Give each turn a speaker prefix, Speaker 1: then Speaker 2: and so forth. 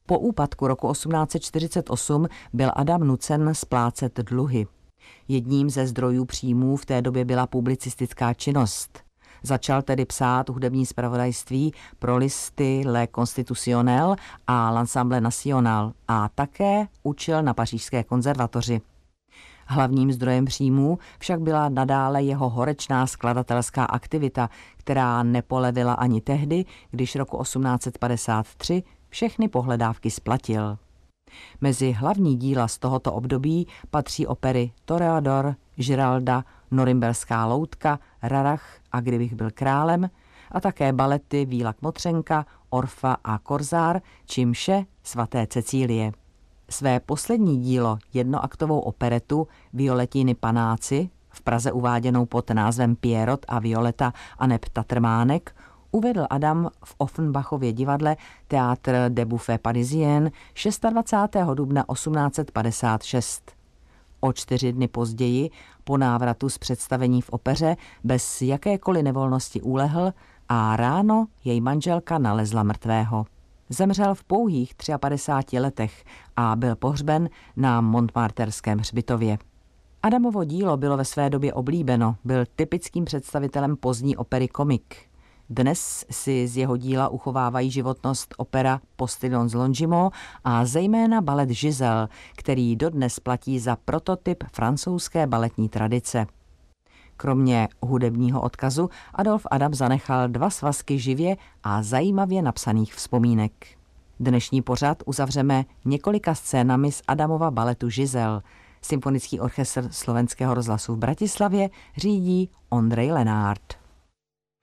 Speaker 1: Po úpadku roku 1848 byl Adam nucen splácet dluhy. Jedním ze zdrojů příjmů v té době byla publicistická činnost. Začal tedy psát hudební zpravodajství pro listy Le Constitutionnel a l'Ensemble National a také učil na pařížské konzervatoři. Hlavním zdrojem příjmů však byla nadále jeho horečná skladatelská aktivita, která nepolevila ani tehdy, když roku 1853 všechny pohledávky splatil. Mezi hlavní díla z tohoto období patří opery Toreador, Giralda, Norimberská loutka, Rarach a Kdybych byl králem a také balety Víla Kmotřenka, Orfa a Korzár či Mše svaté Cecílie. Své poslední dílo, jednoaktovou operetu Violetiny panáci, v Praze uváděnou pod názvem Pierrot a Violeta aneb Tatrmánek, uvedl Adam v Offenbachově divadle Théâtre des Buffets Parisiens 26. dubna 1856. O 4 dny později, po návratu z představení v opeře, bez jakékoliv nevolnosti ulehl a ráno jej manželka nalezla mrtvého. Zemřel v pouhých 53 letech a byl pohřben na Montmarterském hřbitově. Adamovo dílo bylo ve své době oblíbeno, byl typickým představitelem pozdní opery komik. Dnes si z jeho díla uchovávají životnost opera Postillon z Longjumeau a zejména balet Giselle, který dodnes platí za prototyp francouzské baletní tradice. Kromě hudebního odkazu Adolf Adam zanechal 2 svazky živě a zajímavě napsaných vzpomínek. Dnešní pořad uzavřeme několika scénami z Adamova baletu Giselle. Symfonický orchestr Slovenského rozhlasu v Bratislavě řídí Ondrej Lenárd.